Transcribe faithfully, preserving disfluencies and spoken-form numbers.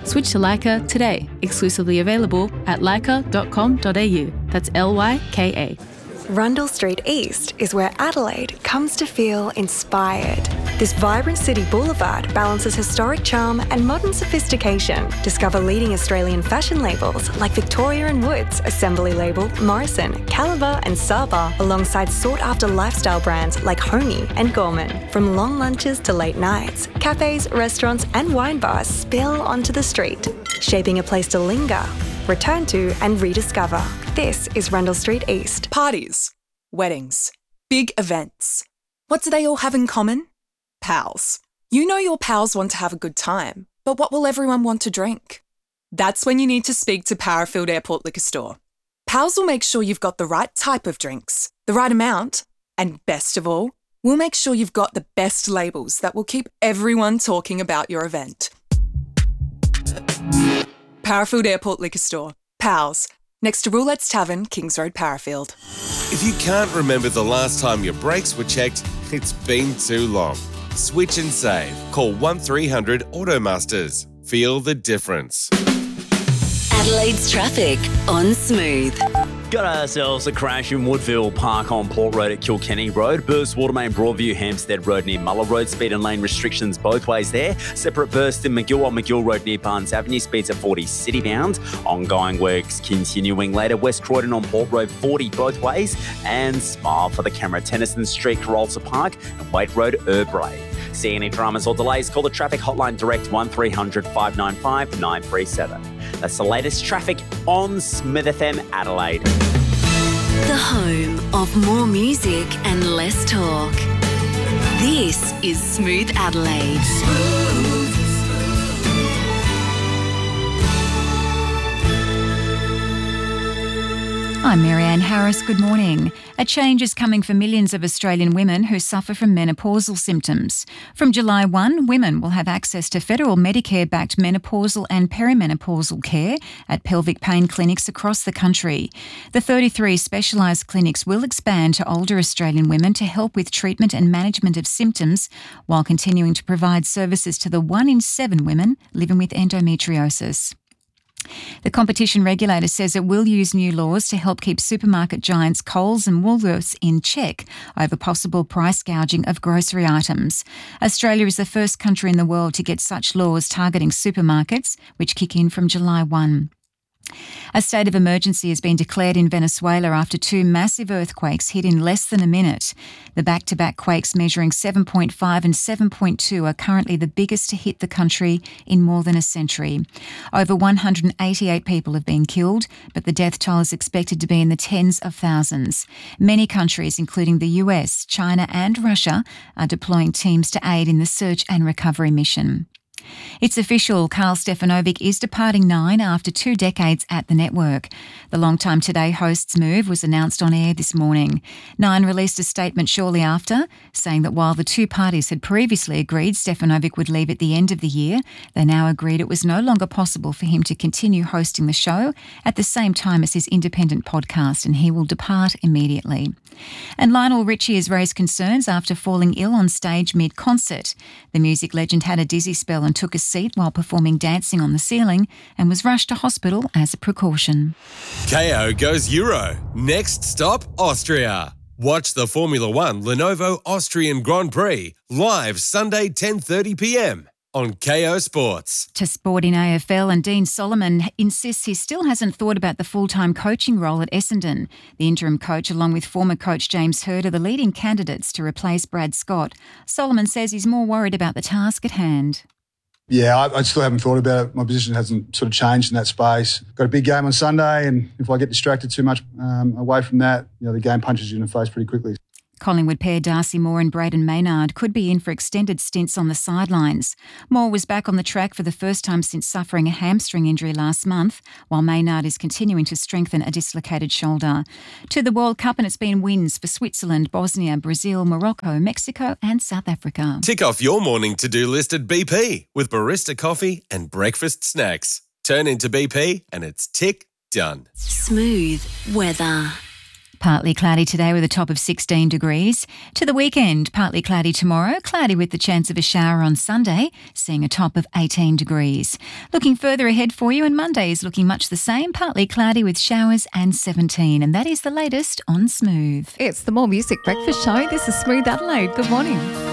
Switch to Leica today, exclusively available at leica dot com dot a u. That's L Y K A. Rundle Street East is where Adelaide comes to feel inspired. This vibrant city boulevard balances historic charm and modern sophistication. Discover leading Australian fashion labels like Victoria and Woods, Assembly Label, Morrison, Caliber and Saba, alongside sought-after lifestyle brands like Homey and Gorman. From long lunches to late nights, cafes, restaurants and wine bars spill onto the street, shaping a place to linger, return to and rediscover. This is Rundle Street East. Parties, weddings, big events. What do they all have in common? Pals. You know your pals want to have a good time, but what will everyone want to drink? That's when you need to speak to Parafield Airport Liquor Store. Pals will make sure you've got the right type of drinks, the right amount, and best of all, we'll make sure you've got the best labels that will keep everyone talking about your event. Parafield Airport Liquor Store. Pals. Next to Roulette's Tavern, Kings Road, Parafield. If you can't remember the last time your brakes were checked, it's been too long. Switch and save. Call one three hundred Automasters. Feel the difference. Adelaide's traffic on Smooth. Got ourselves a crash in Woodville Park on Port Road at Kilkenny Road. Burst, Watermain, Broadview, Hampstead Road near Muller Road. Speed and lane restrictions both ways there. Separate burst in McGill on McGill Road near Barnes Avenue. Speeds at forty city bound. Ongoing works continuing later. West Croydon on Port Road forty both ways. And Smile for the camera. Tennyson Street, Carolsa Park and Waite Road, Urbray. See any dramas or delays? Call the traffic hotline direct one three hundred five nine five nine three seven. That's the latest traffic on Smith F M Adelaide. The home of more music and less talk. This is Smooth Adelaide. Smooth. I'm Marianne Harris. Good morning. A change is coming for millions of Australian women who suffer from menopausal symptoms. From July first, women will have access to federal Medicare-backed menopausal and perimenopausal care at pelvic pain clinics across the country. The thirty-three specialised clinics will expand to older Australian women to help with treatment and management of symptoms while continuing to provide services to the one in seven women living with endometriosis. The competition regulator says it will use new laws to help keep supermarket giants Coles and Woolworths in check over possible price gouging of grocery items. Australia is the first country in the world to get such laws targeting supermarkets, which kick in from July first. A state of emergency has been declared in Venezuela after two massive earthquakes hit in less than a minute. The back-to-back quakes measuring seven point five and seven point two are currently the biggest to hit the country in more than a century. Over one hundred eighty-eight people have been killed, but the death toll is expected to be in the tens of thousands. Many countries, including the U S, China and Russia, are deploying teams to aid in the search and recovery mission. It's official, Carl Stefanovic is departing Nine after two decades at the network. The Long-Time Today host's move was announced on air this morning. Nine released a statement shortly after, saying that while the two parties had previously agreed Stefanovic would leave at the end of the year, they now agreed it was no longer possible for him to continue hosting the show at the same time as his independent podcast, and he will depart immediately. And Lionel Richie has raised concerns after falling ill on stage mid-concert. The music legend had a dizzy spell and took a seat while performing Dancing on the Ceiling and was rushed to hospital as a precaution. K O goes Euro. Next stop, Austria. Watch the Formula One Lenovo Austrian Grand Prix live Sunday ten thirty p m on K O Sports. To sport in A F L, and Dean Solomon insists he still hasn't thought about the full-time coaching role at Essendon. The interim coach, along with former coach James Hird, are the leading candidates to replace Brad Scott. Solomon says he's more worried about the task at hand. Yeah, I, I still haven't thought about it. My position hasn't sort of changed in that space. Got a big game on Sunday, and if I get distracted too much um, away from that, you know, the game punches you in the face pretty quickly. Collingwood pair Darcy Moore and Braden Maynard could be in for extended stints on the sidelines. Moore was back on the track for the first time since suffering a hamstring injury last month, while Maynard is continuing to strengthen a dislocated shoulder. To the World Cup, and it's been wins for Switzerland, Bosnia, Brazil, Morocco, Mexico and South Africa. Tick off your morning to-do list at B P with barista coffee and breakfast snacks. Turn into B P and it's tick done. Smooth weather. Partly cloudy today with a top of sixteen degrees. To the weekend, partly cloudy tomorrow, cloudy with the chance of a shower on Sunday, seeing a top of eighteen degrees. Looking further ahead for you, and Monday is looking much the same, partly cloudy with showers and seventeen. And that is the latest on Smooth. It's the More Music Breakfast Show. This is Smooth Adelaide. Good morning.